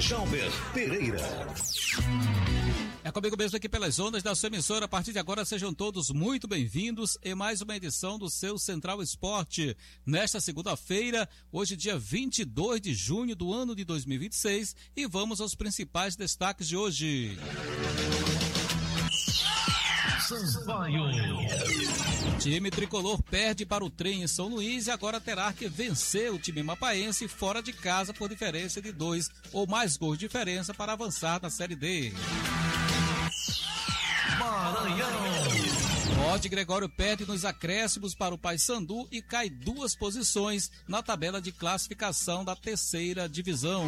Jalber Pereira. É comigo mesmo aqui pelas ondas da sua emissora. A partir de agora, sejam todos muito bem-vindos em mais uma edição do seu Central Esporte. Nesta segunda-feira, hoje dia 22 de junho do ano de 2026, e vamos aos principais destaques de hoje. Sampaio. Time tricolor perde para o Trem em São Luís e agora terá que vencer o time mapaense fora de casa por diferença de 2 ou mais gols de diferença para avançar na Série D. Maranhão. Rod Gregório perde nos acréscimos para o Paysandu e cai 2 posições na tabela de classificação da 3ª divisão.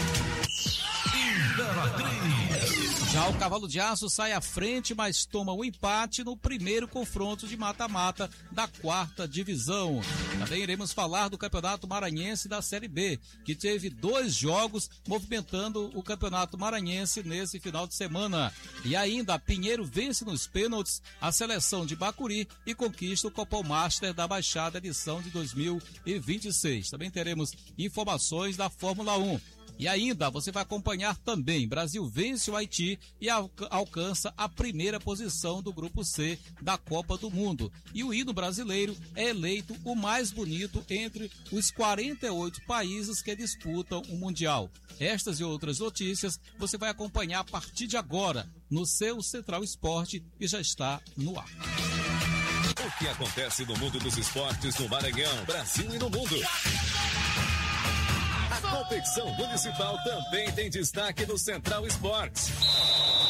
Já o Cavalo de Aço sai à frente, mas toma o empate no primeiro confronto de mata-mata da 4ª divisão. Também iremos falar do Campeonato Maranhense da Série B, que teve 2 jogos movimentando o Campeonato Maranhense nesse final de semana. E ainda, a Pinheiro vence nos pênaltis a seleção de Bacuri e conquista o Copom Master da Baixada edição de 2026. Também teremos informações da Fórmula 1. E ainda, você vai acompanhar também, Brasil vence o Haiti e alcança a 1ª posição do Grupo C da Copa do Mundo. E o hino brasileiro é eleito o mais bonito entre os 48 países que disputam o Mundial. Estas e outras notícias você vai acompanhar a partir de agora no seu Central Esporte, que já está no ar. O que acontece no mundo dos esportes no Maranhão, Brasil e no mundo? A competição municipal também tem destaque no Central Esportes.